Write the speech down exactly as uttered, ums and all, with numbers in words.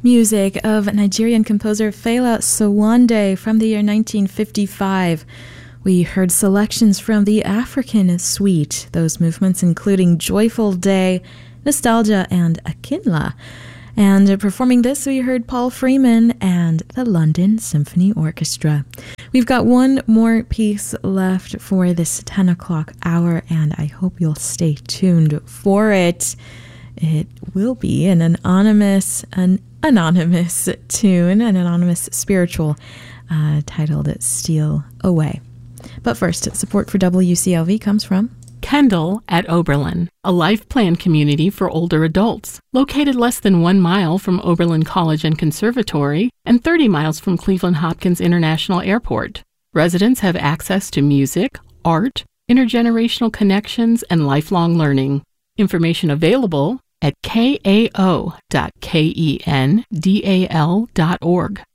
Music of Nigerian composer Fela Sowande from the year nineteen fifty-five. We heard selections from the African Suite, those movements including Joyful Day, Nostalgia, and Akinla. And performing this, we heard Paul Freeman and the London Symphony Orchestra. We've got one more piece left for this ten o'clock hour, and I hope you'll stay tuned for it. It will be an anonymous, an anonymous tune, an anonymous spiritual uh, titled Steal Away. But first, support for W C L V comes from Kendall at Oberlin, a life plan community for older adults, located less than one mile from Oberlin College and Conservatory and thirty miles from Cleveland Hopkins International Airport. Residents have access to music, art, intergenerational connections, and lifelong learning. Information available at k a o dot kendal dot org.